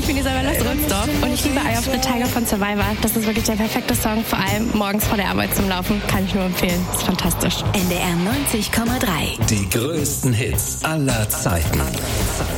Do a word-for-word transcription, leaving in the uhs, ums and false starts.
ich bin Isabella Rülpsdorf und ich liebe Eye of the Tiger von Survivor. Das ist wirklich der perfekte Song, vor allem morgens vor der Arbeit zum Laufen. Kann ich nur empfehlen. Ist fantastisch. N D R neunzig Komma drei. Die größten Hits aller Zeiten.